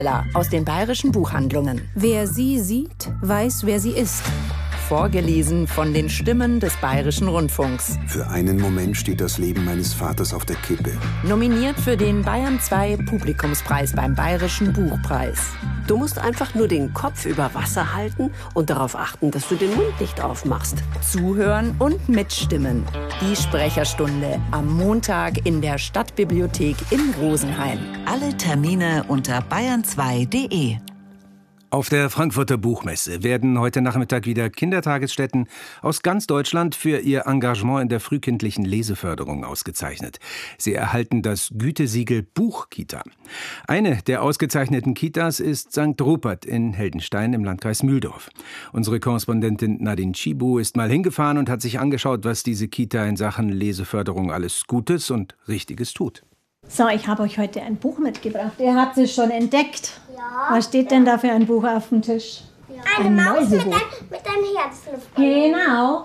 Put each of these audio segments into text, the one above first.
Aus den bayerischen Buchhandlungen. Wer sie sieht, weiß, wer sie ist. Vorgelesen von den Stimmen des Bayerischen Rundfunks. Für einen Moment steht das Leben meines Vaters auf der Kippe. Nominiert für den Bayern 2 Publikumspreis beim Bayerischen Buchpreis. Du musst einfach nur den Kopf über Wasser halten und darauf achten, dass du den Mund nicht aufmachst. Zuhören und mitstimmen. Die Sprecherstunde am Montag in der Stadtbibliothek in Rosenheim. Alle Termine unter bayern2.de. Auf der Frankfurter Buchmesse werden heute Nachmittag wieder Kindertagesstätten aus ganz Deutschland für ihr Engagement in der frühkindlichen Leseförderung ausgezeichnet. Sie erhalten das Gütesiegel Buchkita. Eine der ausgezeichneten Kitas ist St. Rupert in Heldenstein im Landkreis Mühldorf. Unsere Korrespondentin Nadine Chibu ist mal hingefahren und hat sich angeschaut, was diese Kita in Sachen Leseförderung alles Gutes und Richtiges tut. So, ich habe euch heute ein Buch mitgebracht. Ihr habt es schon entdeckt. Ja. Was steht denn da für ein Buch auf dem Tisch? Ja. Eine Maus mit einem Herzluftballon. Genau.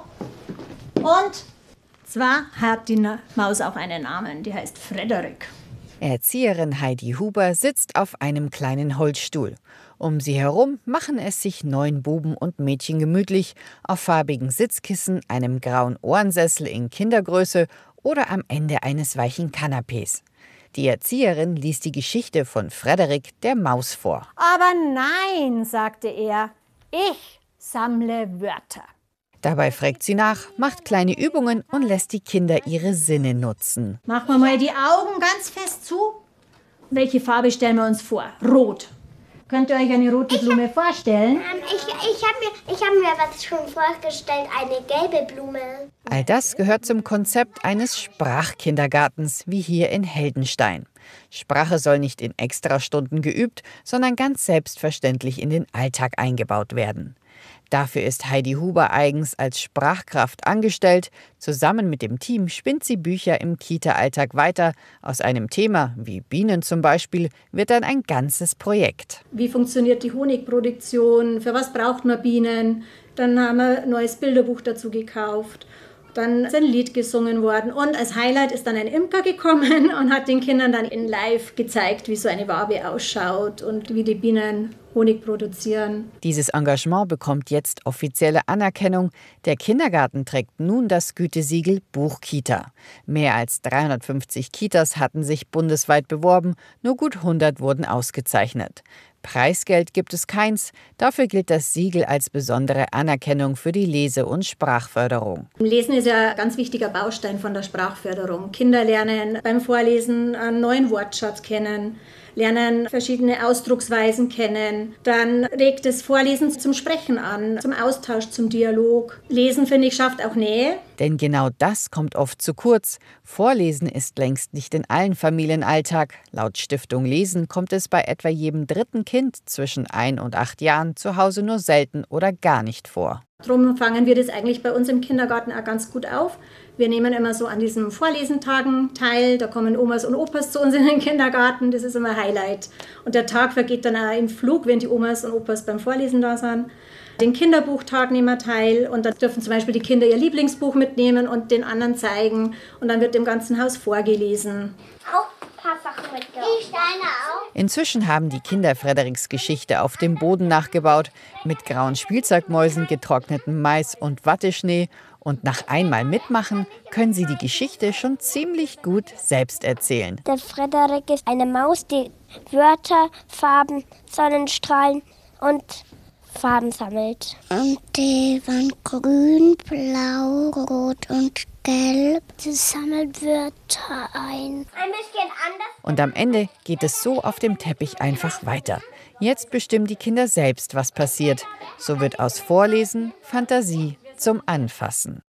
Und zwar hat die Maus auch einen Namen. Die heißt Frederik. Erzieherin Heidi Huber sitzt auf einem kleinen Holzstuhl. Um sie herum machen es sich 9 Buben und Mädchen gemütlich auf farbigen Sitzkissen, einem grauen Ohrensessel in Kindergröße oder am Ende eines weichen Kanapés. Die Erzieherin liest die Geschichte von Frederik, der Maus, vor. Aber nein, sagte er, ich sammle Wörter. Dabei fragt sie nach, macht kleine Übungen und lässt die Kinder ihre Sinne nutzen. Machen wir mal die Augen ganz fest zu. Welche Farbe stellen wir uns vor? Rot. Könnt ihr euch eine rote Blume vorstellen? Ich hab mir was schon vorgestellt, eine gelbe Blume. All das gehört zum Konzept eines Sprachkindergartens, wie hier in Heldenstein. Sprache soll nicht in Extrastunden geübt, sondern ganz selbstverständlich in den Alltag eingebaut werden. Dafür ist Heidi Huber eigens als Sprachkraft angestellt. Zusammen mit dem Team spinnt sie Bücher im Kita-Alltag weiter. Aus einem Thema, wie Bienen zum Beispiel, wird dann ein ganzes Projekt. Wie funktioniert die Honigproduktion? Für was braucht man Bienen? Dann haben wir ein neues Bilderbuch dazu gekauft. Dann ist ein Lied gesungen worden. Und als Highlight ist dann ein Imker gekommen und hat den Kindern dann in live gezeigt, wie so eine Wabe ausschaut und wie die Bienen Honig produzieren. Dieses Engagement bekommt jetzt offizielle Anerkennung. Der Kindergarten trägt nun das Gütesiegel Buchkita. Mehr als 350 Kitas hatten sich bundesweit beworben, nur gut 100 wurden ausgezeichnet. Preisgeld gibt es keins, dafür gilt das Siegel als besondere Anerkennung für die Lese- und Sprachförderung. Lesen ist ja ein ganz wichtiger Baustein von der Sprachförderung. Kinder lernen beim Vorlesen einen neuen Wortschatz kennen, lernen verschiedene Ausdrucksweisen kennen. Dann regt das Vorlesen zum Sprechen an, zum Austausch, zum Dialog. Lesen, finde ich, schafft auch Nähe. Denn genau das kommt oft zu kurz. Vorlesen ist längst nicht in allen Familienalltag. Laut Stiftung Lesen kommt es bei etwa jedem 3. Kind zwischen 1 und 8 Jahren zu Hause nur selten oder gar nicht vor. Darum fangen wir das eigentlich bei uns im Kindergarten auch ganz gut auf. Wir nehmen immer so an diesen Vorlesentagen teil. Da kommen Omas und Opas zu uns in den Kindergarten. Das ist immer ein Highlight. Und der Tag vergeht dann auch im Flug, wenn die Omas und Opas beim Vorlesen da sind. Den Kinderbuchtag nehmen wir teil. Und da dürfen zum Beispiel die Kinder ihr Lieblingsbuch mitnehmen und den anderen zeigen. Und dann wird im ganzen Haus vorgelesen. Auch ein paar Sachen mitgebracht. Die Steine auch. Inzwischen haben die Kinder Frederiks Geschichte auf dem Boden nachgebaut. Mit grauen Spielzeugmäusen, getrocknetem Mais und Watteschnee. Und nach einmal mitmachen, können sie die Geschichte schon ziemlich gut selbst erzählen. Der Frederik ist eine Maus, die Wörter, Farben, Sonnenstrahlen und Farben sammelt. Und die waren grün, blau, rot und gelb. Sie sammelt Wörter ein. Ein bisschen anders. Und am Ende geht es so auf dem Teppich einfach weiter. Jetzt bestimmen die Kinder selbst, was passiert. So wird aus Vorlesen Fantasie zum Anfassen.